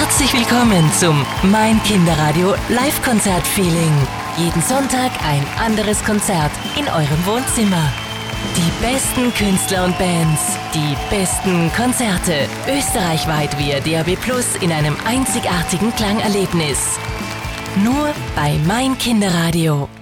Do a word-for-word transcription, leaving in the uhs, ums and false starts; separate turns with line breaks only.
Herzlich willkommen zum Mein Kinderradio Live-Konzert-Feeling. Jeden Sonntag ein anderes Konzert in eurem Wohnzimmer. Die besten Künstler und Bands, die besten Konzerte, österreichweit via D A B plus in einem einzigartigen Klangerlebnis. Nur bei Mein Kinderradio.